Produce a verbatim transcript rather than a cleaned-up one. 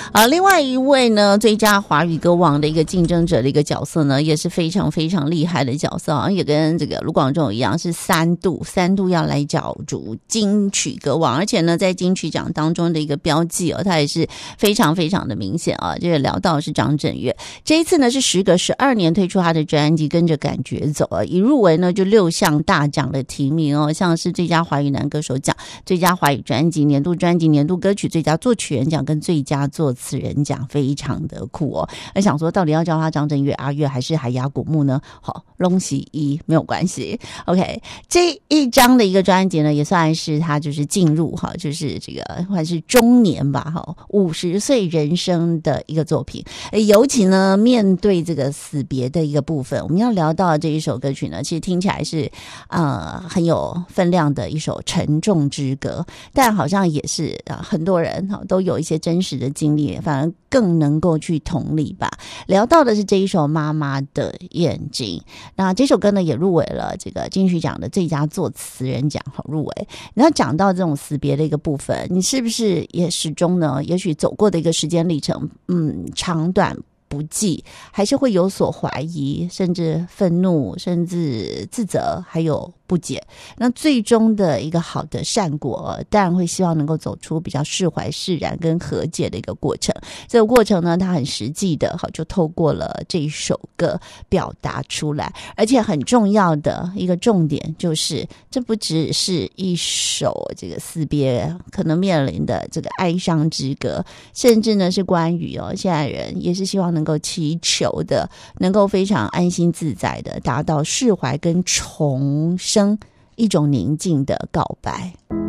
啊，另外一位呢，最佳华语歌王的一个竞争者的一个角色呢，也是非常非常厉害的角色啊，也跟这个卢广仲一样，是三度三度要来角逐金曲歌王，而且呢，在金曲奖当中的一个标记哦，它也是非常非常的明显啊。这个聊到是张震岳，这一次呢是时隔十二年推出他的专辑《跟着感觉走》啊，一入围呢就六项大奖的提名哦，像是最佳华语男歌手奖、最佳华语专辑、年度专辑、年度歌曲、最佳作曲人奖跟最佳作词人奖，非常的酷哦。而想说到底要叫他张震岳、阿岳还是海牙古木呢？好，龙喜一没有关系。OK， 这一张的一个专辑呢，也算是他就是进入哈，就是这个算是中年吧，哈，五十岁人生的一个作品。尤其呢，面对这个死别的一个部分，我们要聊到这一首歌曲呢，其实听起来是呃很有分量的一首沉重之歌，但好像也是啊、呃，很多人哈都有一些真实的经历，反而更能够去同理吧。聊到的是这一首《妈妈的眼睛》，那这首歌呢也入围了这个金曲奖的最佳作词人奖，好入围。然后讲到这种死别的一个部分，你是不是也始终呢？也许走过的一个时间历程，嗯，长短不计，还是会有所怀疑，甚至愤怒，甚至自责，还有不解。那最终的一个好的善果，当然会希望能够走出比较释怀释然跟和解的一个过程。这个过程呢，它很实际的，好就透过了这一首歌表达出来。而且很重要的一个重点就是，这不只是一首这个死别可能面临的这个哀伤之歌，甚至呢是关于哦，现在人也是希望能够祈求的，能够非常安心自在的达到释怀跟重生一种宁静的告白。